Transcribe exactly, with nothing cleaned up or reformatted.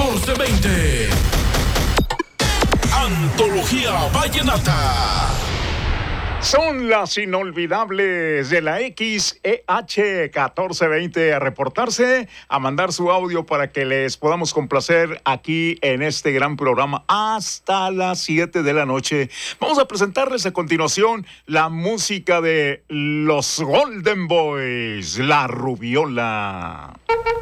catorce veinte. Antología Vallenata. Son las inolvidables de la X E H catorce veinte a reportarse, a mandar su audio para que les podamos complacer aquí en este gran programa hasta las siete de la noche. Vamos a presentarles a continuación la música de los Golden Boys, La Rubiola.